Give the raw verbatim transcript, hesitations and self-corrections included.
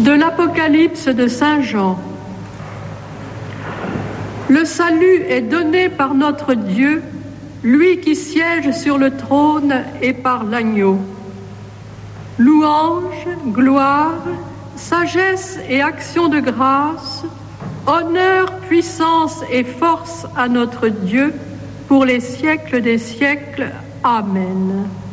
De l'Apocalypse de Saint Jean. Le salut est donné par notre Dieu, lui qui siège sur le trône, et par l'agneau. Louange, gloire, sagesse et action de grâce, honneur, puissance et force à notre Dieu pour les siècles des siècles. Amen.